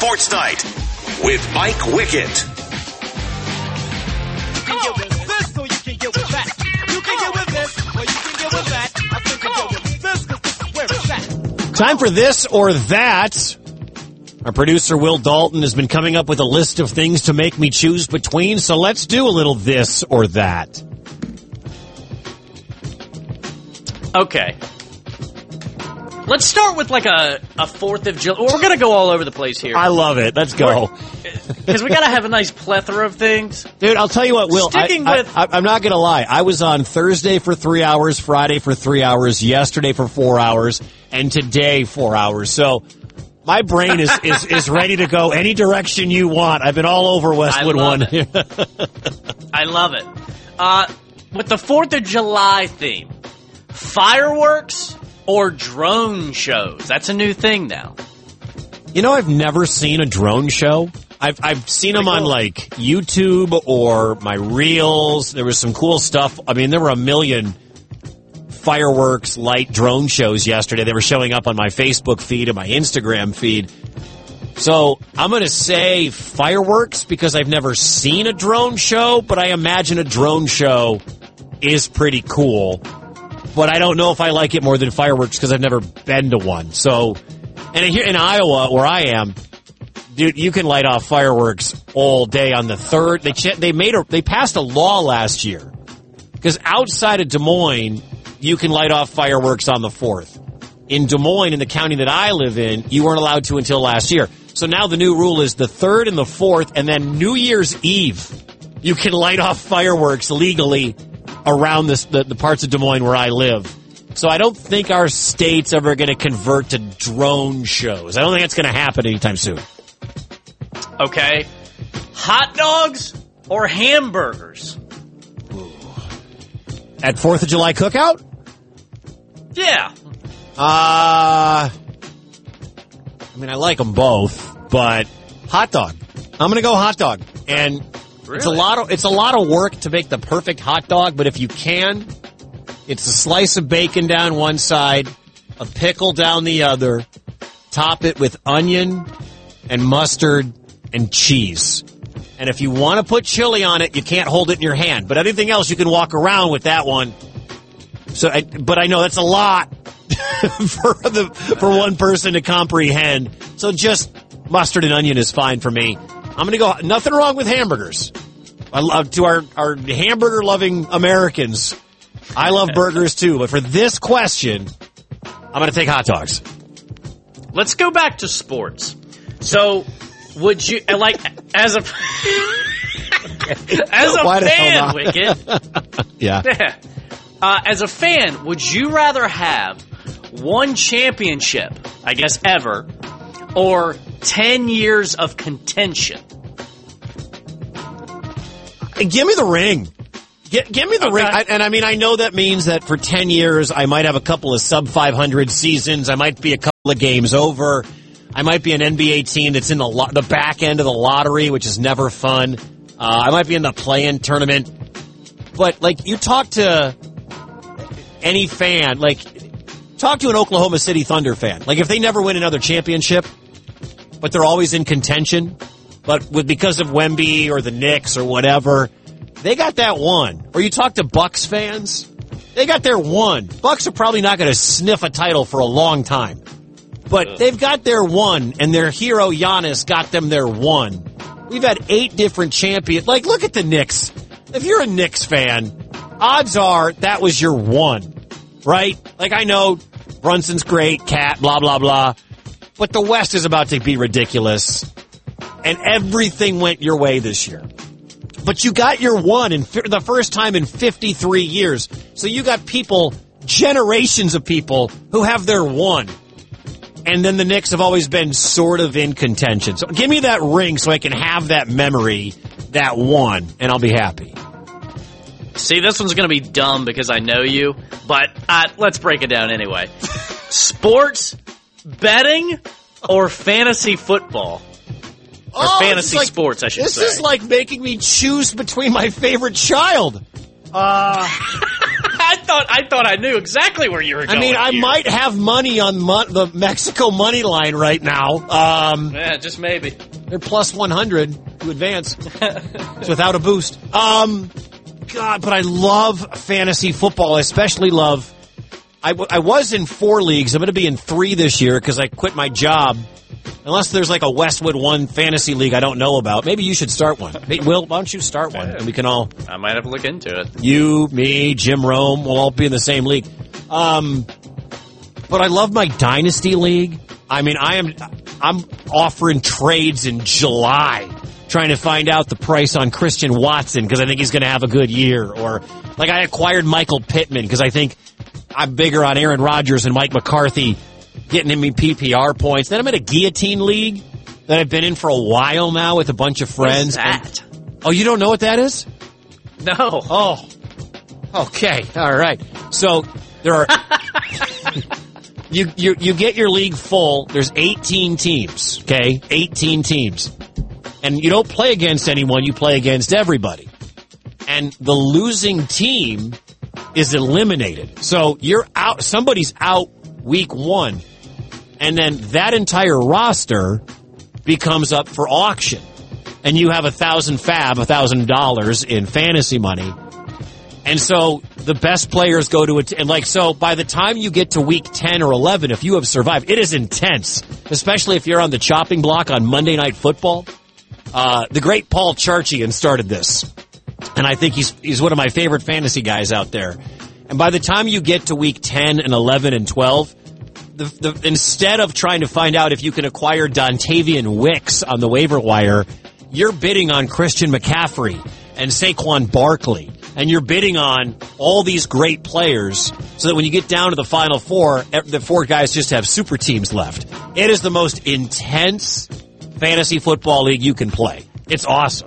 Sports Night with Mike Wickett. You can get with this or you can get with that. You can get with this or you can get with that. I think you can get with this because this is where it's at. Time for this or that. Our producer, Will Dalton, has been coming up with a list of things to make me choose between, so let's do a little this or that. Okay. Let's start with like a 4th of July. We're going to go all over the place here. I love it. Let's go. Because we got to have a nice plethora of things. Dude, I'll tell you what, Will. I'm not going to lie. I was on Thursday for 3 hours, Friday for 3 hours, yesterday for 4 hours, and today 4 hours. So my brain is ready to go any direction you want. I've been all over Westwood One. I love it. With the 4th of July theme, fireworks or drone shows? That's a new thing now. You know, I've never seen a drone show. I've seen them on like YouTube or my reels. There was some cool stuff. I mean, there were a million fireworks, light drone shows yesterday. They were showing up on my Facebook feed and my Instagram feed. So I'm going to say fireworks because I've never seen a drone show, but I imagine a drone show is pretty cool. But I don't know if I like it more than fireworks because I've never been to one. So, and here in Iowa, where I am, dude, you can light off fireworks all day on the 3rd. They passed a law last year because outside of Des Moines, you can light off fireworks on the 4th. In Des Moines, in the county that I live in, you weren't allowed to until last year. So now the new rule is the 3rd and the 4th, and then New Year's Eve, you can light off fireworks legally around the parts of Des Moines where I live. So I don't think our state's ever going to convert to drone shows. I don't think that's going to happen anytime soon. Okay. Hot dogs or hamburgers? At 4th of July cookout? Yeah. I mean, I like them both, but hot dog. I'm going to go hot dog. And really? It's a lot of work to make the perfect hot dog, but if you can, it's a slice of bacon down one side, a pickle down the other, top it with onion and mustard and cheese. And if you want to put chili on it, you can't hold it in your hand. But anything else, you can walk around with that one. But I know that's a lot for one person to comprehend. So just mustard and onion is fine for me. I'm going to go, nothing wrong with hamburgers. I love to our hamburger-loving Americans. I love burgers too, but for this question, I'm going to take hot dogs. Let's go back to sports. So, would you, like, as a fan, Wicked? Yeah. As a fan, would you rather have one championship, I guess ever, or 10 years of contention? Give me the ring. Give me the ring. I mean, I know that means that for 10 years, I might have a couple of sub-500 seasons. I might be a couple of games over. I might be an NBA team that's in the back end of the lottery, which is never fun. I might be in the play-in tournament. But, like, you talk to any fan, like, talk to an Oklahoma City Thunder fan. Like, if they never win another championship, but they're always in contention, but because of Wemby or the Knicks or whatever, they got that one. Or you talk to Bucks fans, they got their one. Bucks are probably not going to sniff a title for a long time. But they've got their one, and their hero Giannis got them their one. We've had 8 different champions. Like, look at the Knicks. If you're a Knicks fan, odds are that was your one, right? Like, I know Brunson's great, Cat, blah, blah, blah. But the West is about to be ridiculous. And everything went your way this year. But you got your one in the first time in 53 years. So you got people, generations of people, who have their one. And then the Knicks have always been sort of in contention. So give me that ring so I can have that memory, that one, and I'll be happy. See, this one's going to be dumb because I know you, but let's break it down anyway. Sports, betting, or fantasy football? Or fantasy sports, I should say. This is like making me choose between my favorite child. I thought I knew exactly where you were going. I mean, I here. might have money on the Mexico money line right now. Yeah, just maybe. They're plus 100 to advance. It's without a boost. God, but I love fantasy football. I especially love... I was in 4 leagues. I'm going to be in 3 this year because I quit my job. Unless there's like a Westwood 1 fantasy league I don't know about. Maybe you should start one. Hey, Will, why don't you start one? And we can all... I might have to look into it. You, me, Jim Rome, we'll all be in the same league. But I love my Dynasty League. I mean, I'm offering trades in July, trying to find out the price on Christian Watson because I think he's going to have a good year. Or, like, I acquired Michael Pittman because I think I'm bigger on Aaron Rodgers and Mike McCarthy getting me PPR points. Then I'm in a guillotine league that I've been in for a while now with a bunch of friends. What is that? Oh, you don't know what that is? No. Oh. Okay. All right. So there are you get your league full. There's 18 teams, okay? 18 teams. And you don't play against anyone, you play against everybody. And the losing team is eliminated. So you're out, somebody's out week 1. And then that entire roster becomes up for auction. And you have $1,000 in fantasy money. And so the best players go to it. And like, so by the time you get to week 10 or 11, if you have survived, it is intense, especially if you're on the chopping block on Monday Night Football. The great Paul Charchian started this. And I think he's one of my favorite fantasy guys out there. And by the time you get to week 10 and 11 and 12, instead of trying to find out if you can acquire Dontavian Wicks on the waiver wire, you're bidding on Christian McCaffrey and Saquon Barkley. And you're bidding on all these great players so that when you get down to the final 4, the 4 guys just have super teams left. It is the most intense fantasy football league you can play. It's awesome.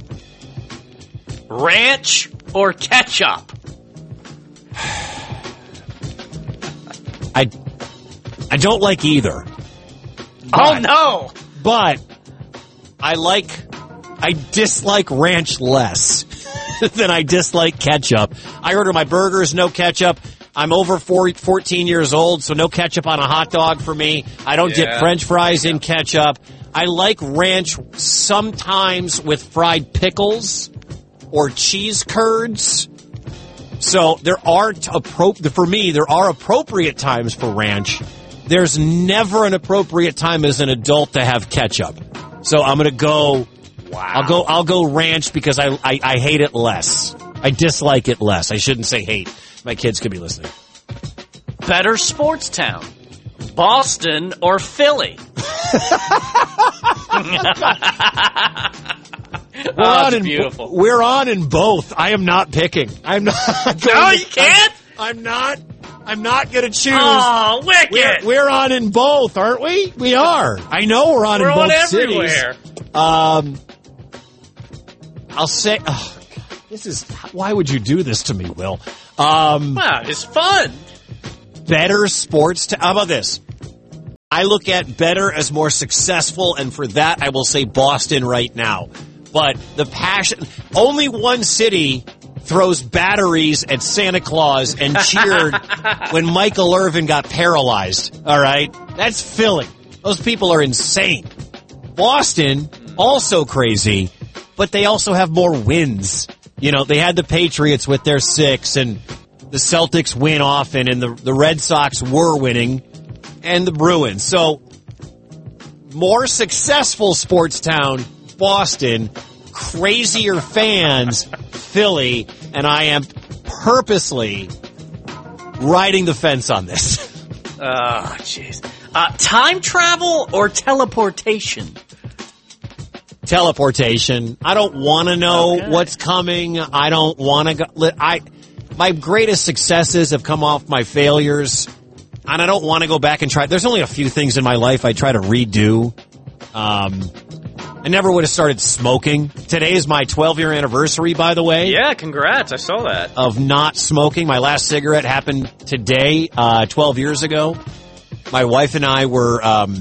Ranch or ketchup? I don't like either. Oh no! But I dislike ranch less than I dislike ketchup. I order my burgers, no ketchup. I'm over 14 years old, so no ketchup on a hot dog for me. I don't dip French fries in ketchup. I like ranch sometimes with fried pickles or cheese curds. So there are for me, there are appropriate times for ranch. There's never an appropriate time as an adult to have ketchup. So I'm going to go. Wow. I'll go ranch because I hate it less. I dislike it less. I shouldn't say hate. My kids could be listening. Better sports town, Boston or Philly? Beautiful. We're on in both. I am not picking. I'm not. No, you can't. I'm not going to choose. Oh, wicked! We're on in both, aren't we? We are. I know we're on in both everywhere. Cities. I'll say. Oh, God, this is. Why would you do this to me, Will? Wow, it's fun. Better sports. How about this? I look at better as more successful, and for that, I will say Boston right now. But the passion. Only one city throws batteries at Santa Claus and cheered when Michael Irvin got paralyzed. All right? That's Philly. Those people are insane. Boston, also crazy, but they also have more wins. You know, they had the Patriots with their 6, and the Celtics win often, and the Red Sox were winning, and the Bruins. So, more successful sports town, Boston, crazier fans, Philly, and I am purposely riding the fence on this. Oh, jeez. Time travel or teleportation? Teleportation. I don't want to know what's coming. I don't want to go. My greatest successes have come off my failures, and I don't want to go back and try. There's only a few things in my life I try to redo. I never would have started smoking. Today is my 12-year anniversary, by the way. Yeah, congrats. I saw that. Of not smoking. My last cigarette happened today, 12 years ago. My wife and I were,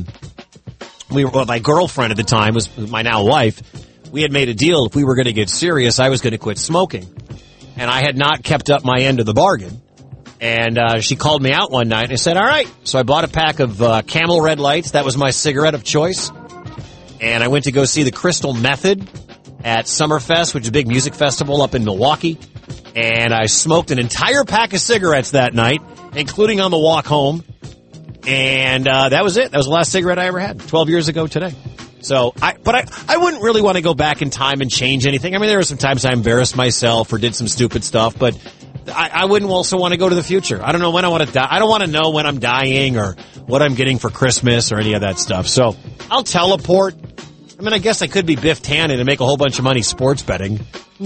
my girlfriend at the time was my now wife. We had made a deal. If we were going to get serious, I was going to quit smoking. and I had not kept up my end of the bargain. And she called me out one night and I said, all right. So I bought a pack of Camel Red Lights. That was my cigarette of choice. And I went to go see the Crystal Method at Summerfest, which is a big music festival up in Milwaukee. And I smoked an entire pack of cigarettes that night, including on the walk home. And that was it. That was the last cigarette I ever had, 12 years ago today. So, I wouldn't really want to go back in time and change anything. I mean, there were some times I embarrassed myself or did some stupid stuff, but I wouldn't also want to go to the future. I don't know when I want to die. I don't want to know when I'm dying or what I'm getting for Christmas or any of that stuff. So I'll teleport. I mean, I guess I could be Biff Tannen and make a whole bunch of money sports betting.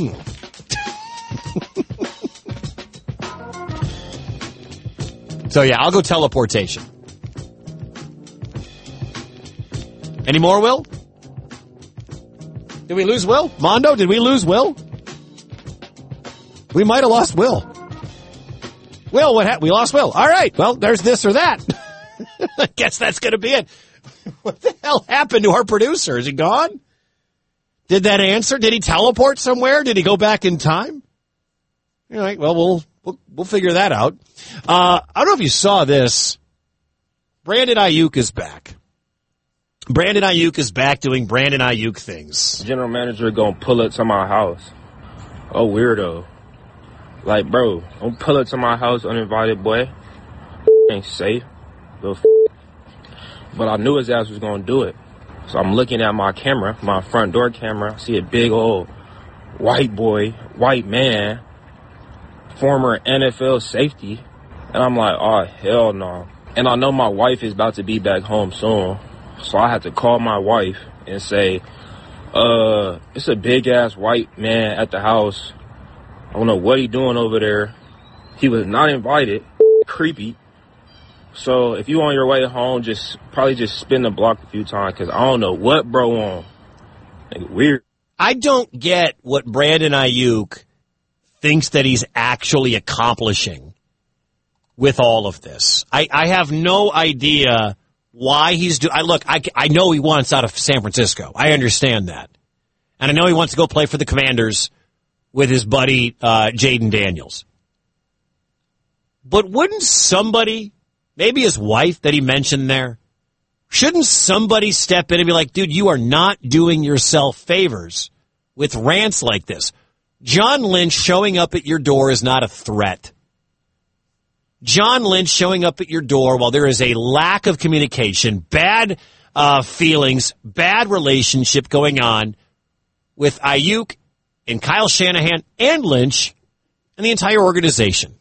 So yeah, I'll go teleportation. Any more, Will? Did we lose Will? Mondo, did we lose Will? We might have lost Will. Will, what happened? We lost Will. All right. Well, there's this or that. I guess that's going to be it. What the hell happened to our producer? Is he gone? Did that answer? Did he teleport somewhere? Did he go back in time? All right. Well, we'll figure that out. I don't know if you saw this. Brandon Ayuk is back. Brandon Ayuk is back doing Brandon Ayuk things. General manager gonna pull up to my house. Oh, weirdo. Like, bro, don't pull up to my house uninvited, boy. Ain't safe. But I knew his ass was gonna do it. So I'm looking at my camera, my front door camera. I see a big old white boy, white man, former NFL safety. And I'm like, oh, hell no. And I know my wife is about to be back home soon. So I had to call my wife and say, it's a big-ass white man at the house. I don't know what he doing over there. He was not invited. Creepy. So if you on your way home, probably spin the block a few times because I don't know what bro on. Like, weird. I don't get what Brandon Ayuk thinks that he's actually accomplishing with all of this. I have no idea why he's doing. I know he wants out of San Francisco. I understand that. And I know he wants to go play for the Commanders with his buddy Jaden Daniels. But wouldn't somebody, maybe his wife that he mentioned there, shouldn't somebody step in and be like, dude, you are not doing yourself favors with rants like this? John Lynch showing up at your door is not a threat. John Lynch showing up at your door while there is a lack of communication, bad feelings, bad relationship going on with Ayuk and Kyle Shanahan and Lynch and the entire organization.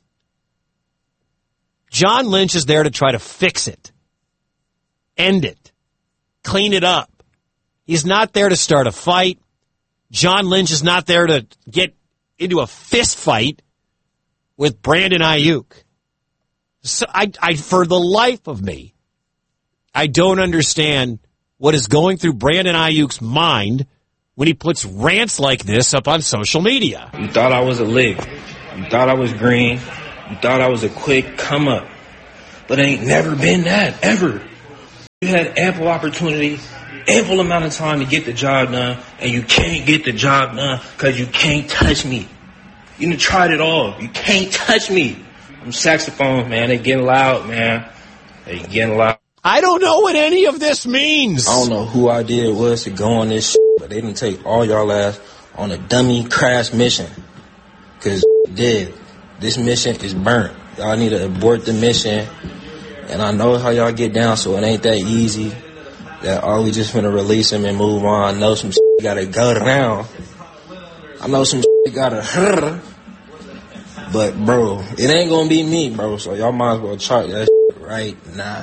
John Lynch is there to try to fix it, end it, clean it up. He's not there to start a fight. John Lynch is not there to get into a fist fight with Brandon Ayuk. So I, for the life of me, I don't understand what is going through Brandon Ayuk's mind when he puts rants like this up on social media. You thought I was a lick. You thought I was green. You thought I was a quick come up. But it ain't never been that, ever. You had ample opportunity, ample amount of time to get the job done, and you can't get the job done because you can't touch me. You done tried it all. You can't touch me. Them saxophones, man, they getting loud, man. They getting loud. I don't know what any of this means. I don't know who idea it was to go on this shit, but they didn't take all y'all ass on a dummy crash mission. Because dead. This mission is burnt. Y'all need to abort the mission. And I know how y'all get down, so it ain't that easy. That all we just finna release him and move on. I know some shit gotta go down. I know some shit gotta hurt. But, bro, it ain't gonna be me, bro. So y'all might as well chart that shit right now.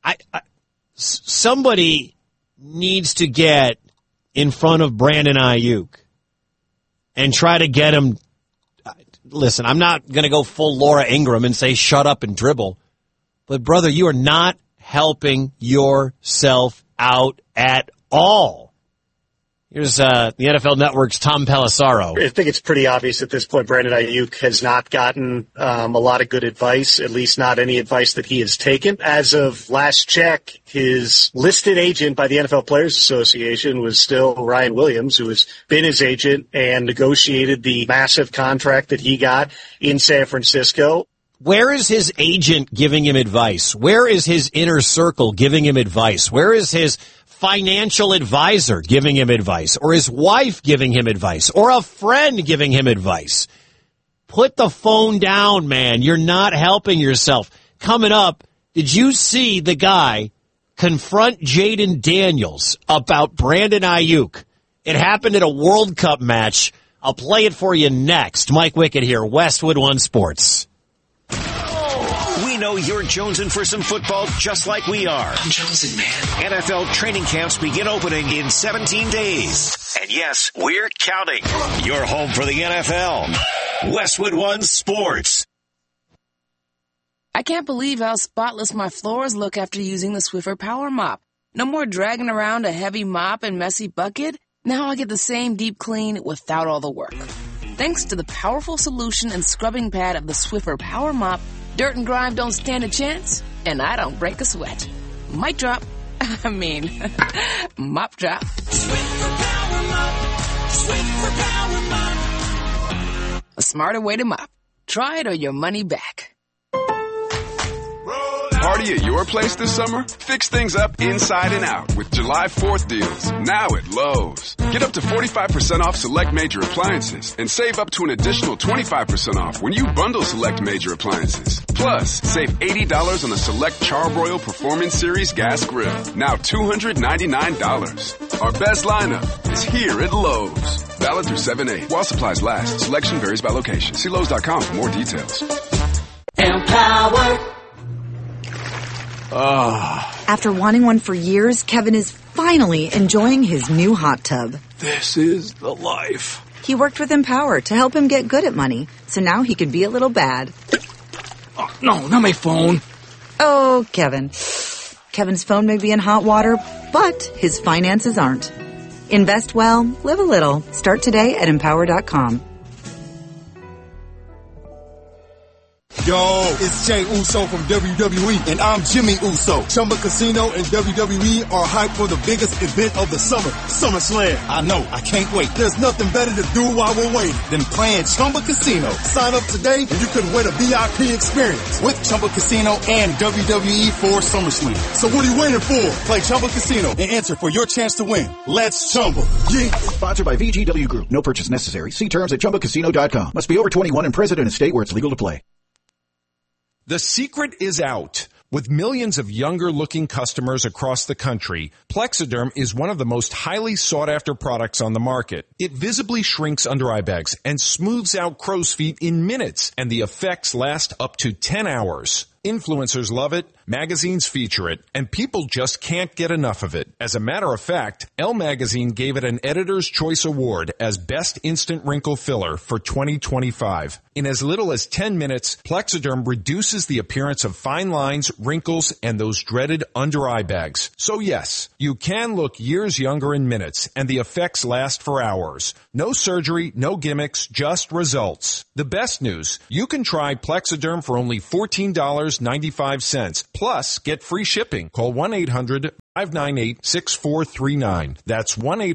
Somebody needs to get in front of Brandon Ayuk and try to get him. Listen, I'm not going to go full Laura Ingraham and say shut up and dribble. But, brother, you are not helping yourself out at all. Here's the NFL Network's Tom Pelissaro. I think it's pretty obvious at this point Brandon Ayuk has not gotten a lot of good advice, at least not any advice that he has taken. As of last check, his listed agent by the NFL Players Association was still Ryan Williams, who has been his agent and negotiated the massive contract that he got in San Francisco. Where is his agent giving him advice? Where is his inner circle giving him advice? Where is his financial advisor giving him advice, or his wife giving him advice, or a friend giving him advice? Put the phone down, man. You're not helping yourself. Coming up, did you see the guy confront Jaden Daniels about Brandon Ayuk? It happened at a World Cup match. I'll play it for you next. Mike Wickett here, Westwood One Sports. We know you're jonesing for some football just like we are. I'm jonesing, man. NFL training camps begin opening in 17 days. And yes, we're counting. You're home for the NFL. Westwood One Sports. I can't believe how spotless my floors look after using the Swiffer Power Mop. No more dragging around a heavy mop and messy bucket. Now I get the same deep clean without all the work. Thanks to the powerful solution and scrubbing pad of the Swiffer Power Mop, dirt and grime don't stand a chance, and I don't break a sweat. Mic drop. Mop drop. Swiffer Power Mop. Swiffer Power Mop. A smarter way to mop. Try it or your money back. Party at your place this summer? Fix things up inside and out with July 4th deals, now at Lowe's. Get up to 45% off select major appliances and save up to an additional 25% off when you bundle select major appliances. Plus, save $80 on the select Char-Broil Performance Series gas grill, now $299. Our best lineup is here at Lowe's. Valid through 7/8. While supplies last, selection varies by location. See Lowe's.com for more details. Empower. After wanting one for years, Kevin is finally enjoying his new hot tub. This is the life. He worked with Empower to help him get good at money, so now he can be a little bad. Oh, no, not my phone. Oh, Kevin. Kevin's phone may be in hot water, but his finances aren't. Invest well, live a little. Start today at Empower.com. Yo, it's Jey Uso from WWE, and I'm Jimmy Uso. Chumba Casino and WWE are hyped for the biggest event of the summer, SummerSlam. I know, I can't wait. There's nothing better to do while we're waiting than playing Chumba Casino. Sign up today and you could win a VIP experience with Chumba Casino and WWE for SummerSlam. So what are you waiting for? Play Chumba Casino and enter for your chance to win. Let's Chumba. Yeah. Sponsored by VGW Group. No purchase necessary. See terms at ChumbaCasino.com. Must be over 21 and present in a state where it's legal to play. The secret is out. With millions of younger-looking customers across the country, Plexiderm is one of the most highly sought-after products on the market. It visibly shrinks under-eye bags and smooths out crow's feet in minutes, and the effects last up to 10 hours. Influencers love it, magazines feature it, and people just can't get enough of it. As a matter of fact, Elle Magazine gave it an Editor's Choice Award as Best Instant Wrinkle Filler for 2025. In as little as 10 minutes, Plexiderm reduces the appearance of fine lines, wrinkles, and those dreaded under-eye bags. So yes, you can look years younger in minutes, and the effects last for hours. No surgery, no gimmicks, just results. The best news, you can try Plexiderm for only $14.95. Plus, get free shipping. Call 1-800-598-6439. That's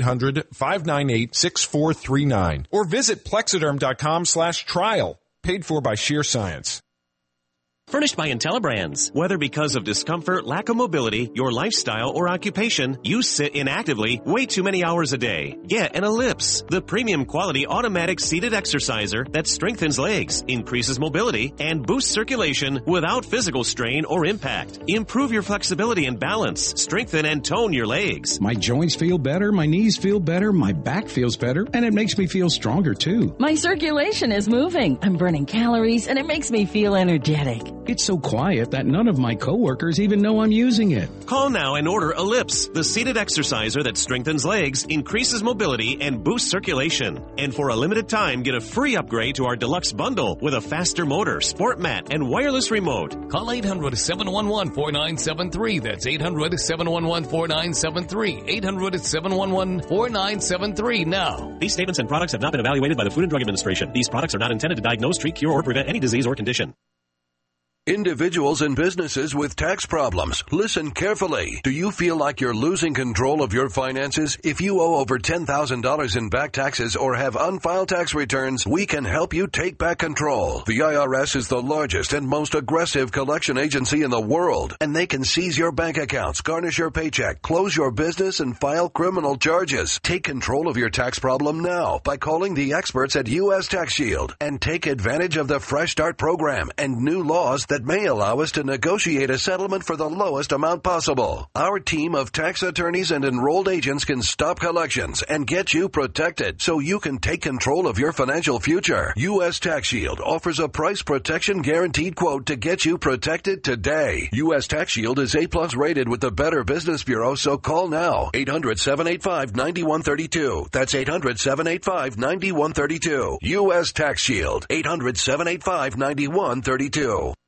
1-800-598-6439. Or visit Plexiderm.com/trial. Paid for by Sheer Science. Furnished by IntelliBrands. Whether because of discomfort, lack of mobility, your lifestyle, or occupation, you sit inactively way too many hours a day. Get an Ellipse, the premium quality automatic seated exerciser that strengthens legs, increases mobility, and boosts circulation without physical strain or impact. Improve your flexibility and balance, strengthen and tone your legs. My joints feel better, my knees feel better, my back feels better, and it makes me feel stronger too. My circulation is moving. I'm burning calories, and it makes me feel energetic. It's so quiet that none of my coworkers even know I'm using it. Call now and order Ellipse, the seated exerciser that strengthens legs, increases mobility, and boosts circulation. And for a limited time, get a free upgrade to our deluxe bundle with a faster motor, sport mat, and wireless remote. Call 800-711-4973. That's 800-711-4973. 800-711-4973 now. These statements and products have not been evaluated by the Food and Drug Administration. These products are not intended to diagnose, treat, cure, or prevent any disease or condition. Individuals and businesses with tax problems, listen carefully. Do you feel like you're losing control of your finances? If you owe over $10,000 in back taxes or have unfiled tax returns, we can help you take back control. The IRS is the largest and most aggressive collection agency in the world, and they can seize your bank accounts, garnish your paycheck, close your business, and file criminal charges. Take control of your tax problem now by calling the experts at U.S. Tax Shield and take advantage of the Fresh Start program and new laws that may allow us to negotiate a settlement for the lowest amount possible. Our team of tax attorneys and enrolled agents can stop collections and get you protected so you can take control of your financial future. U.S. Tax Shield offers a price protection guaranteed quote to get you protected today. U.S. Tax Shield is A+ rated with the Better Business Bureau, so call now. 800-785-9132. That's 800-785-9132. U.S. Tax Shield. 800-785-9132.